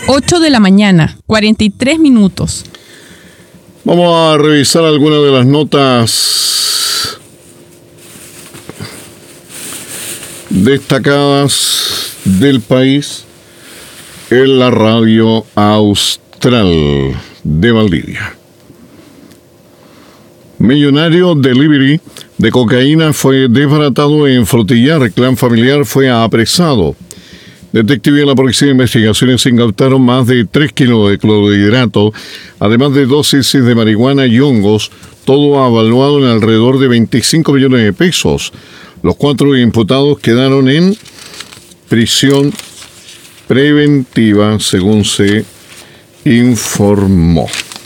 8 de la mañana, 43 minutos. Vamos a revisar algunas de las notas destacadas del país en la radio austral de Valdivia. Millonario delivery de cocaína fue desbaratado en Frutillar. Clan familiar fue apresado. Detectives de la Policía de Investigaciones incautaron más de 3 kilos de clorhidrato, además de dosis de marihuana y hongos, todo avaluado en alrededor de 25 millones de pesos. Los 4 imputados quedaron en prisión preventiva, según se informó.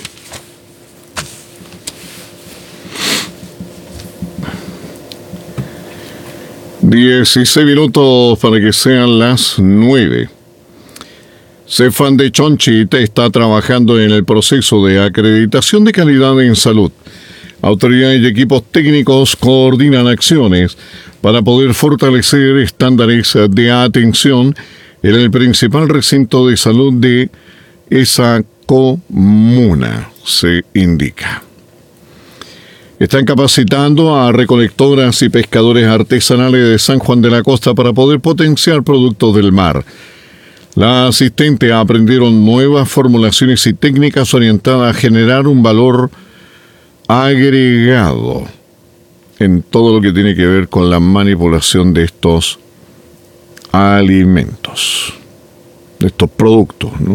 Dieciséis minutos para que sean las 9. Cefam de Chonchite está trabajando en el proceso de acreditación de calidad en salud. Autoridades y equipos técnicos coordinan acciones para poder fortalecer estándares de atención en el principal recinto de salud de esa comuna, se indica. Están capacitando a recolectoras y pescadores artesanales de San Juan de la Costa para poder potenciar productos del mar. Las asistentes aprendieron nuevas formulaciones y técnicas orientadas a generar un valor agregado en todo lo que tiene que ver con la manipulación de estos alimentos, de estos productos, ¿no?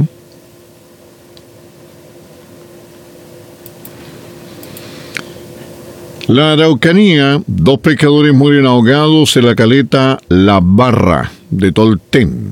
La Araucanía, 2 pescadores mueren ahogados en la caleta La Barra de Tolten.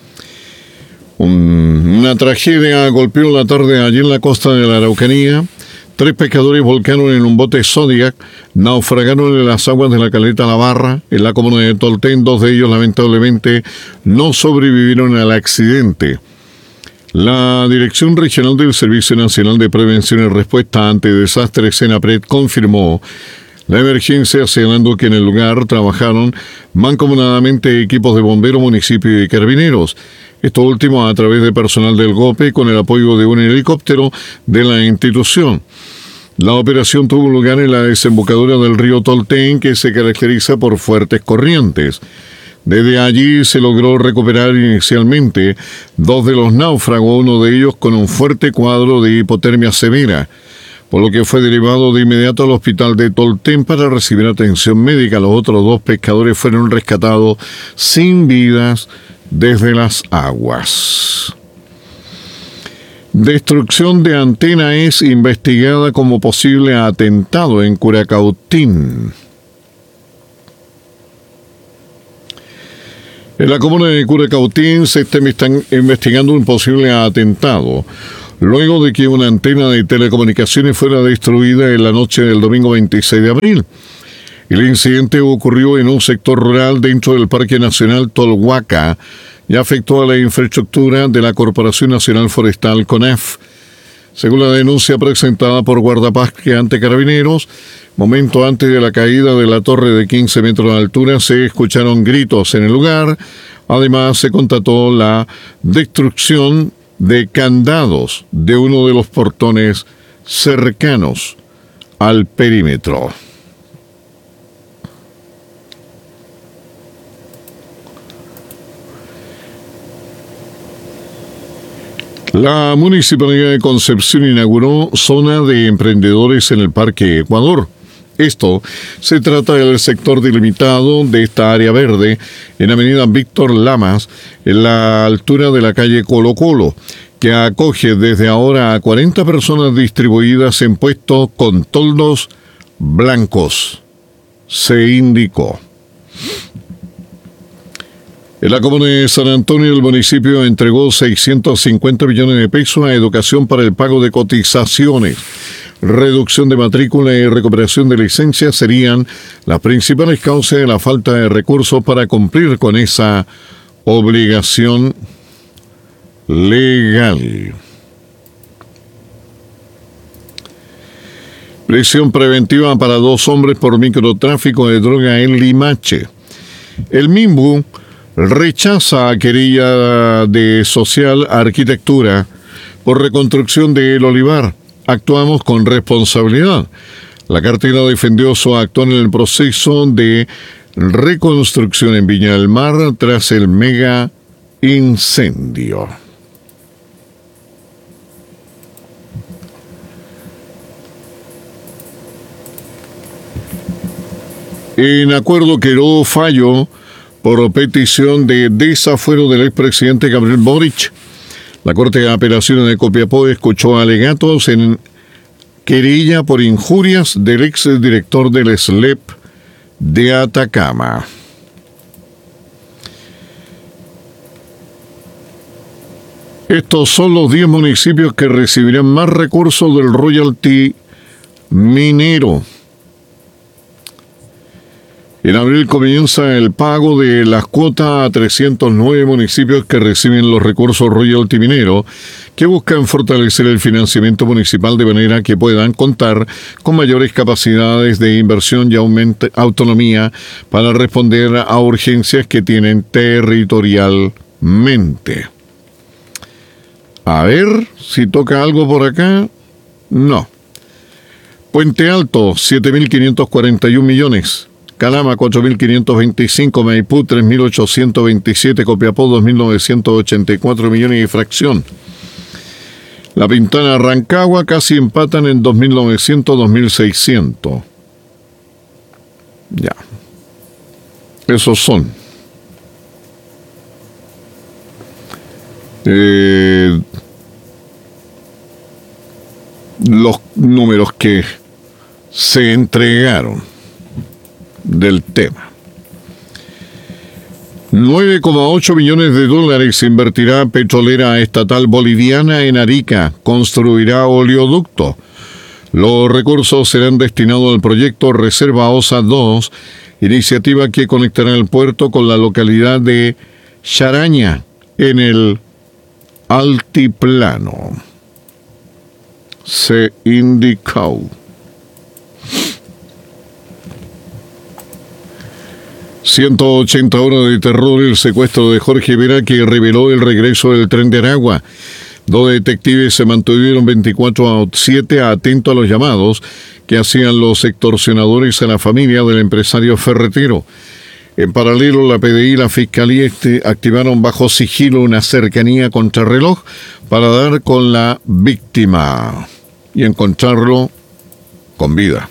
Una tragedia golpeó la tarde allí en la costa de la Araucanía. 3 pescadores volcaron en un bote Zodiac, naufragaron en las aguas de la caleta La Barra, en la comuna de Tolten. 2 de ellos lamentablemente no sobrevivieron al accidente. La Dirección Regional del Servicio Nacional de Prevención y Respuesta ante Desastres, SENAPRED, confirmó la emergencia, señalando que en el lugar trabajaron mancomunadamente equipos de bomberos, municipio y carabineros. Esto último a través de personal del GOPE con el apoyo de un helicóptero de la institución. La operación tuvo lugar en la desembocadura del río Tolten, que se caracteriza por fuertes corrientes. Desde allí se logró recuperar inicialmente 2 de los náufragos, uno de ellos con un fuerte cuadro de hipotermia severa, por lo que fue derivado de inmediato al hospital de Tolten para recibir atención médica. Los otros 2 pescadores fueron rescatados sin vidas desde las aguas. Destrucción de antena es investigada como posible atentado en Curacautín. En la comuna de Curacautín se está investigando un posible atentado, luego de que una antena de telecomunicaciones fuera destruida en la noche del domingo 26 de abril. El incidente ocurrió en un sector rural dentro del Parque Nacional Tolhuaca y afectó a la infraestructura de la Corporación Nacional Forestal, CONAF. Según la denuncia presentada por guardaparque ante carabineros, momento antes de la caída de la torre de 15 metros de altura, se escucharon gritos en el lugar. Además, se constató la destrucción de candados de uno de los portones cercanos al perímetro. La Municipalidad de Concepción inauguró zona de emprendedores en el Parque Ecuador. Esto se trata del sector delimitado de esta área verde en Avenida Víctor Lamas, en la altura de la calle Colo Colo, que acoge desde ahora a 40 personas distribuidas en puestos con toldos blancos, se indicó. En la comuna de San Antonio, el municipio entregó 650 millones de pesos a educación para el pago de cotizaciones. Reducción de matrícula y recuperación de licencias serían las principales causas de la falta de recursos para cumplir con esa obligación legal. Prisión preventiva para 2 hombres por microtráfico de droga en Limache. El MIMBU rechaza querella de Social Arquitectura por reconstrucción del olivar. Actuamos con responsabilidad. La cartera defendió su actor en el proceso de reconstrucción en Viña del Mar tras el mega incendio. En acuerdo quedó fallo por petición de desafuero del expresidente Gabriel Boric. La Corte de Apelaciones de Copiapó escuchó alegatos en querella por injurias del exdirector del SLEP de Atacama. Estos son los 10 municipios que recibirán más recursos del royalty minero. En abril comienza el pago de las cuotas a 309 municipios que reciben los recursos royalty minero, que buscan fortalecer el financiamiento municipal de manera que puedan contar con mayores capacidades de inversión y autonomía para responder a urgencias que tienen territorialmente. A ver si toca algo por acá. No. Puente Alto, 7.541 millones. Calama, 4.525, Maipú, 3.827, Copiapó, 2.984 millones y fracción. La Pintana, Rancagua casi empatan en 2.900, 2.600. Ya. Esos son. Los números que se entregaron del tema. 9,8 millones de dólares invertirá Petrolera Estatal Boliviana en Arica, construirá oleoducto. Los recursos serán destinados al proyecto Reserva OSA 2, iniciativa que conectará el puerto con la localidad de Charaña, en el altiplano. Se indicó. 180 horas de terror, el secuestro de Jorge Vera, que reveló el regreso del tren de Aragua. 2 detectives se mantuvieron 24/7 atentos a los llamados que hacían los extorsionadores a la familia del empresario ferretero. En paralelo, la PDI y la Fiscalía activaron bajo sigilo una cercanía contrarreloj para dar con la víctima y encontrarlo con vida.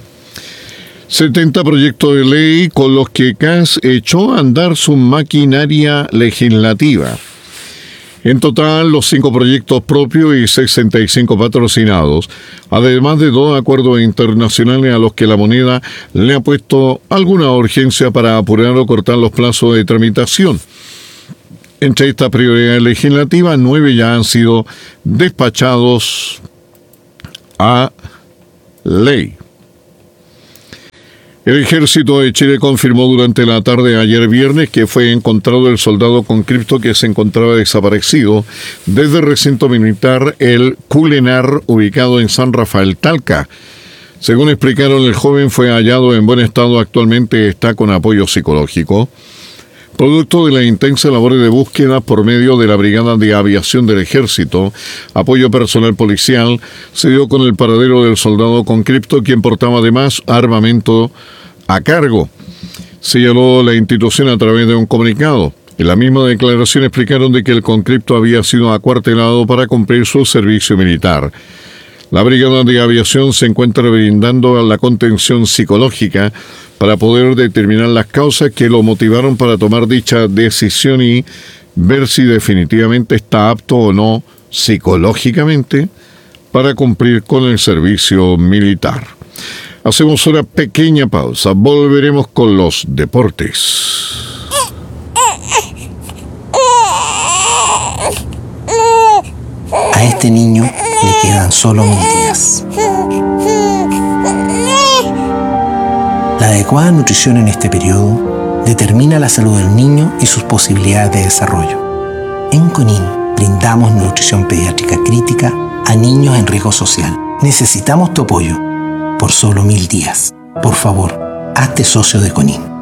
70 proyectos de ley con los que CAS echó a andar su maquinaria legislativa. En total, los 5 proyectos propios y 65 patrocinados, además de 2 acuerdos internacionales a los que la moneda le ha puesto alguna urgencia para apurar o cortar los plazos de tramitación. Entre estas prioridades legislativas, 9 ya han sido despachados a ley. El Ejército de Chile confirmó durante la tarde de ayer viernes que fue encontrado el soldado con cripto que se encontraba desaparecido desde el recinto militar El Culenar, ubicado en San Rafael, Talca. Según explicaron, el joven fue hallado en buen estado, actualmente está con apoyo psicológico. Producto de la intensa labor de búsqueda por medio de la Brigada de Aviación del Ejército, apoyo personal policial, se dio con el paradero del soldado con cripto, quien portaba además armamento a cargo, señaló la institución a través de un comunicado. En la misma declaración explicaron de que el conscripto había sido acuartelado para cumplir su servicio militar. La Brigada de Aviación se encuentra brindando la contención psicológica para poder determinar las causas que lo motivaron para tomar dicha decisión y ver si definitivamente está apto o no psicológicamente para cumplir con el servicio militar. Hacemos una pequeña pausa, volveremos con los deportes. A este niño le quedan solo 1000 días. La adecuada nutrición en este periodo determina la salud del niño y sus posibilidades de desarrollo. En CONIN brindamos nutrición pediátrica crítica a niños en riesgo social. Necesitamos tu apoyo por solo 1000 días. Por favor, hazte socio de CONIN.